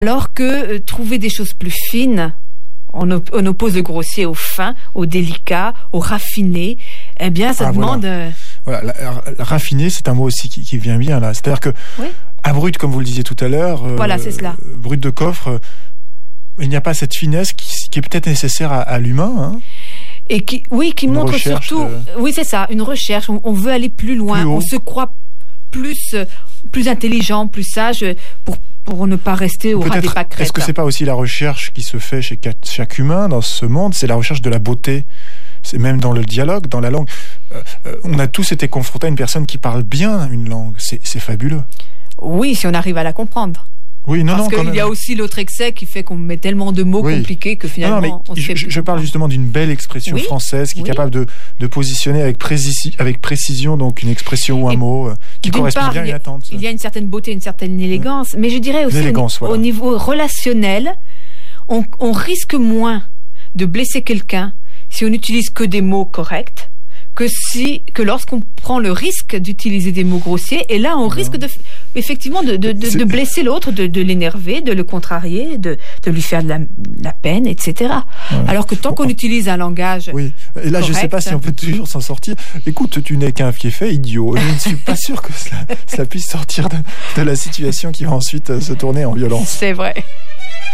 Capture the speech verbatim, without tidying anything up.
Alors que euh, trouver des choses plus fines, on, op- on oppose le grossier au fin, au délicat, au raffiné, eh bien ça Ah, demande... Voilà, euh, voilà la, la, raffiné, c'est un mot aussi qui, qui vient bien là. C'est-à-dire que Oui. à brut, comme vous le disiez tout à l'heure, euh, Voilà, c'est cela. brut de coffre, euh, il n'y a pas cette finesse qui, qui est peut-être nécessaire à, à l'humain. Hein. Et qui, oui, qui Une montre recherche surtout... de- Oui, c'est ça, une recherche. On, on veut aller plus loin. Plus haut. On se croit plus, euh, plus intelligent, plus sage euh, pour, pour ne pas rester au ras des Peut-être, pâquerettes. est-ce que c'est pas aussi la recherche qui se fait chez ca- chaque humain dans ce monde? C'est la recherche de la beauté. C'est même dans le dialogue, dans la langue. Euh, euh, on a tous été confrontés à une personne qui parle bien une langue. C'est, c'est fabuleux. Oui, si on arrive à la comprendre. Oui, non, Parce non, quand qu'il même. y a aussi l'autre excès qui fait qu'on met tellement de mots Oui. compliqués que Non, finalement non, on mais se fait je, plus je parle comprendre. justement d'une belle expression Oui. française qui est Oui. capable de, de positionner avec, précisi- avec précision donc une expression ou un Et mot euh, qui D'une correspond part, bien à il y une a- attente. Il y a une certaine beauté, une certaine élégance, mais je dirais aussi au, L'élégance, ni- voilà. au niveau relationnel, on, on risque moins de blesser quelqu'un si on n'utilise que des mots corrects que si que lorsqu'on prend le risque d'utiliser des mots grossiers. Et là, on risque de effectivement de, de, de, C'est- de blesser l'autre, de, de l'énerver, de le contrarier, de, de lui faire de la, de la peine, et cetera. Ouais. Alors que tant qu'on utilise un langage Oui, et là je ne sais correct. pas si on peut toujours s'en sortir. Écoute, tu n'es qu'un fiefé idiot. Je ne suis pas sûr que cela, cela puisse sortir de, de la situation qui va ensuite euh, se tourner en violence. c'est vrai.